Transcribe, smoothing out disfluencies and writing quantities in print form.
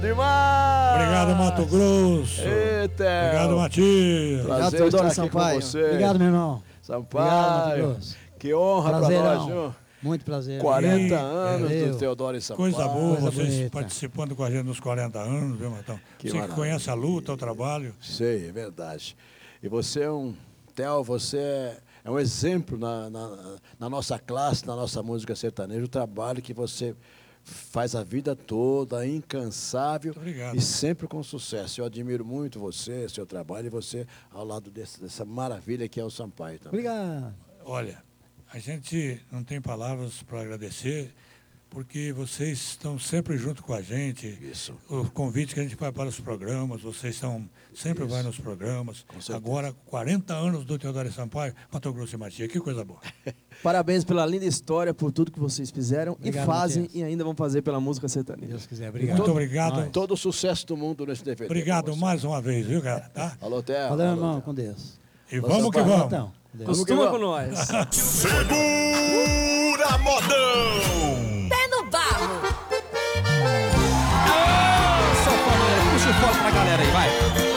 Demais! Obrigado, Mato Grosso. Eita! Obrigado, Matias. Prazer Teodoro estar aqui Sampaio. com você. Obrigado, meu irmão. Sampaio. Obrigado, Mato Grosso. Que honra pra nós, viu? Muito prazer. 40 anos Valeu. do Teodoro e Sampaio. Coisa boa, Coisa vocês bonita. participando com a gente nos 40 anos, viu, Matão? Que Você que maravilha. conhece a luta, o trabalho. Sei, é verdade. E você é um... Theo, você é um exemplo na nossa classe, na nossa música sertaneja, o trabalho que você faz a vida toda, incansável. Obrigado. E sempre com sucesso. Eu admiro muito você, seu trabalho, e você ao lado dessa maravilha que é o Sampaio também. Obrigado. Olha, a gente não tem palavras para agradecer, porque vocês estão sempre junto com a gente. Isso. O convite que a gente vai para os programas, vocês sempre Isso. vão nos programas. Com certeza. Agora, 40 anos do Teodoro e Sampaio, Mato Grosso e Matias, que coisa boa. Parabéns pela linda história, por tudo que vocês fizeram Obrigado, e fazem Matias. e ainda vão fazer pela música sertaneja. Deus quiser. Obrigado. Muito obrigado. Nós. Todo o sucesso do mundo nesse DVD. Obrigado pra você. mais uma vez, viu, cara? Tá? Alô, Theo. Valeu, Alô, irmão. Theo. Com Deus. E vamos que Sampaio. vamos. Então, com Deus. Costuma com nós. Segura, modão! Pé no barro. Puxa o fone pra galera aí, vai.